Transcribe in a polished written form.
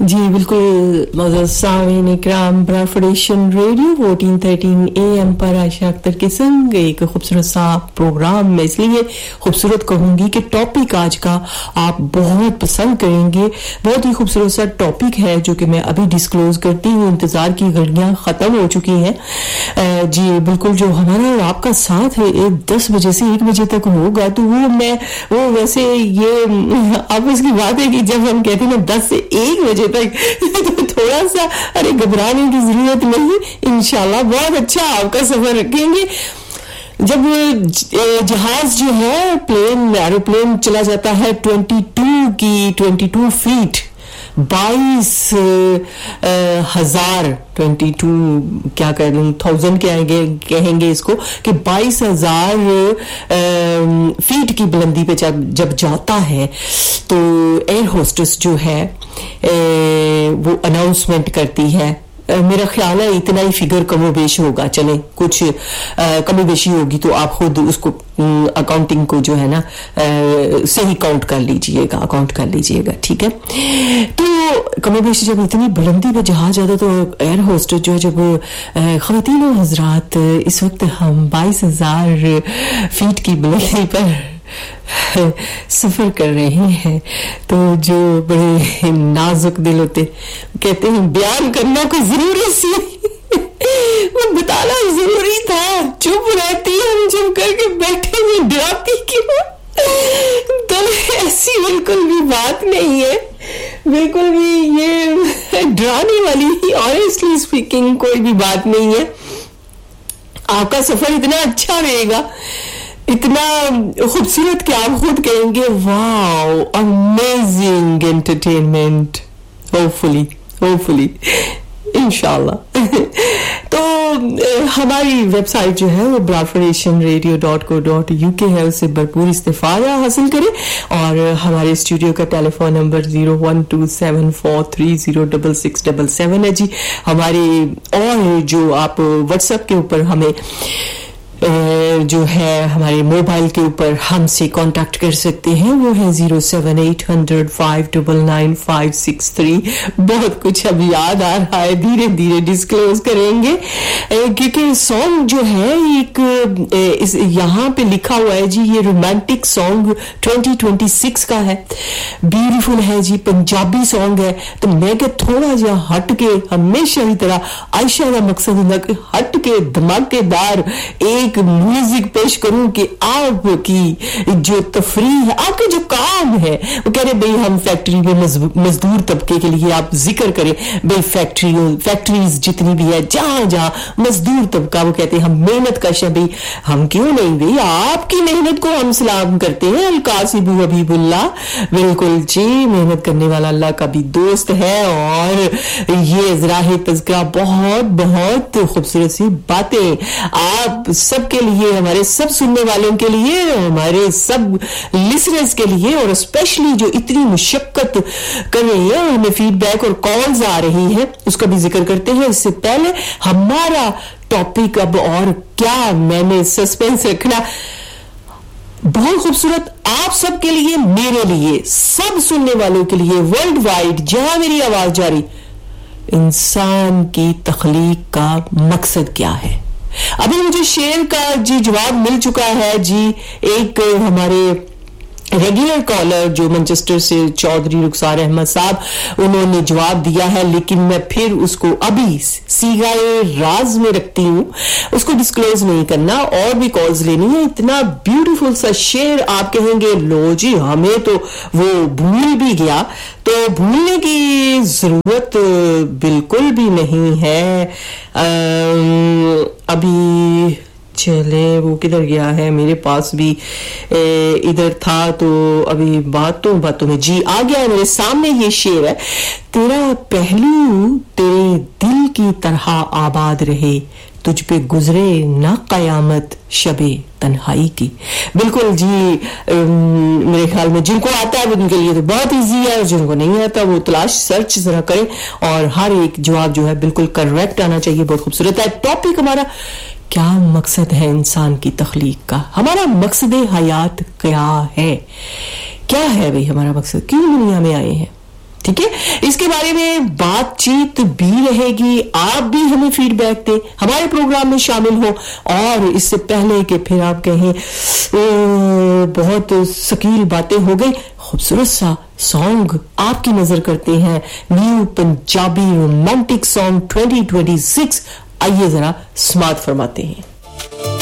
जी बिल्कुल मौजूद सामीन इकराम, ब्राफोडेशन रेडियो 1413 AM पर आयशा अख्तर के संग एक खूबसूरत सा प्रोग्राम में इसलिए खूबसूरत कहूंगी कि टॉपिक आज का आप बहुत पसंद करेंगे। बहुत ही खूबसूरत सा टॉपिक है जो कि मैं अभी डिस्क्लोज करती हूँ। इंतजार की घड़ियां खत्म हो चुकी हैं। जी बिल्कुल, जो हमारा और आपका साथ है 10 बजे से 1 बजे तक होगा, तो वो वैसे ये अब इसकी बात है कि जब हम कहते हैं 10 से 1 बजे तक तो थोड़ा सा अरे घबराने की जरूरत नहीं, इंशाल्लाह बहुत अच्छा आपका सफर रखेंगे। जब जहाज जो है एरोप्लेन चला जाता है 22 फीट 22,000 22 क्या थाउजेंड कहेंगे इसको कि 22,000 फीट की बुलंदी पे जब जाता है तो एयर होस्टेस जो है वो अनाउंसमेंट करती है। मेरा ख्याल है इतना ही फिगर कमो बेश होगा, चले कुछ कमी बेशी होगी तो आप खुद उसको अकाउंटिंग को जो है ना सही अकाउंट कर लीजिएगा, ठीक है। तो कमी बेशी जब इतनी बुलंदी पे जहाज आता तो एयर होस्टेस जो है, जब ख़वातीन और हज़रात इस वक्त हम 22,000 फीट की बुलंदी पर सफर कर रहे हैं, तो जो बड़े नाजुक दिल होते कहते हैं बयान करना कोई जरूरी सी वो बताना जरूरी था, चुप रहती हम चुप करके बैठे हुए डराती क्यों? तो ऐसी बिल्कुल भी बात नहीं है, बिल्कुल भी ये डराने वाली ही ऑनेस्टली स्पीकिंग कोई भी बात नहीं है। आपका सफर इतना अच्छा रहेगा, इतना खूबसूरत कि आप खुद कहेंगे वाओ अमेजिंग एंटरटेनमेंट, होपफुली इंशाल्लाह। तो हमारी वेबसाइट जो है वो braforationradio.co.uk है, उससे भरपूर इस्तेफादा हासिल करें। और हमारे स्टूडियो का टेलीफोन नंबर 0127430677 है जी। हमारे और जो आप व्हाट्सएप के ऊपर हमें जो है हमारे मोबाइल के ऊपर हमसे कांटेक्ट कर सकते हैं, वो है 07800599563। बहुत कुछ अब याद आ रहा है, धीरे धीरे डिस्क्लोज करेंगे क्योंकि सॉन्ग जो है एक यहाँ पे लिखा हुआ है जी, ये रोमांटिक सॉन्ग 2026 का है, ब्यूटीफुल है जी, पंजाबी सॉन्ग है। तो मैं क्या थोड़ा जा हट के, हमेशा की तरह आयशा का मकसद होगा कि हट के धमाकेदार एक म्यूजिक पेश करूं कि आपकी जो तफरीह है, आपके जो काम है, वो कह रहे भाई हम फैक्ट्री में मजदूर तबके के लिए आप जिक्र करें भाई फैक्ट्रीज जितनी भी है, जहां जहां मजदूर तबका, वो कहते हैं हम मेहनत कश है भाई, हम क्यों नहीं भाई, आपकी मेहनत को हम सलाम करते हैं। अलकासिबू हबीबुल्लाह, बिल्कुल जी, मेहनत करने वाला अल्लाह का भी दोस्त है। और ये ज़राहे तज़किरा बहुत बहुत खूबसूरत सी बातें आप सबके लिए, हमारे सब सुनने वालों के लिए, हमारे सब लिसनर्स के लिए, और स्पेशली जो इतनी मुशक्कत कर रही है, हमें फीडबैक और कॉल्स आ रही है, उसका भी जिक्र करते हैं। इससे पहले हमारा टॉपिक अब और क्या, मैंने सस्पेंस रखना बहुत खूबसूरत आप सबके लिए, मेरे लिए, सब सुनने वालों के लिए वर्ल्ड वाइड जहां मेरी आवाज जा रही, इंसान की तख्लीक का मकसद क्या है। अभी मुझे शेर का जी जवाब मिल चुका है जी। एक हमारे रेगुलर कॉलर जो मैनचेस्टर से चौधरी रुखसार अहमद साहब, उन्होंने जवाब दिया है, लेकिन मैं फिर उसको अभी सीगाए राज में रखती हूँ, उसको डिस्क्लोज नहीं करना, और भी कॉल्स लेनी है। इतना ब्यूटीफुल सा शेर आप कहेंगे लो जी हमें तो वो भूल भी गया, तो भूलने की जरूरत बिल्कुल भी नहीं है। अभी चले, वो किधर गया है, मेरे पास भी इधर था, तो अभी बातों में जी आ गया मेरे सामने। ये शेर है, तेरा पहलू तेरे दिल की तरह आबाद रहे, तुझ पे गुजरे ना कयामत शबे तन्हाई की। बिल्कुल जी, मेरे ख्याल में जिनको आता है उनके लिए तो बहुत इजी है, और जिनको नहीं आता वो तलाश सर्च जरा करें, और हर एक जवाब जो है बिल्कुल करेक्ट आना चाहिए। बहुत खूबसूरत है टॉपिक हमारा, क्या मकसद है इंसान की तख्लीक का, हमारा मकसद हयात क्या है, क्या है भाई हमारा मकसद, क्यों दुनिया में आए हैं। ٹھیک ہے, اس کے بارے میں بات چیت بھی رہے گی. آپ بھی ہمیں فیڈ بیک دیں, ہمارے پروگرام میں شامل ہو. اور اس سے پہلے کہ پھر آپ کہیں بہت ثقیل باتیں ہو گئی, خوبصورت سا سانگ آپ کی نظر کرتے ہیں, نیو پنجابی رومانٹک سانگ 2026. آئیے ذرا سماعت فرماتے ہیں.